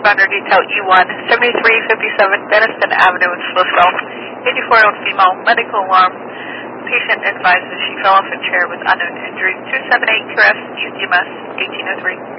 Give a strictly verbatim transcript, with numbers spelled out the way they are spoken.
responder detail E one, seventy-three fifty-seven Denniston Avenue in Slisco. eighty-four-year-old female, medical alarm. Patient advises she fell off a chair with unknown injury. two seven eight Q S E M S eighteen oh three.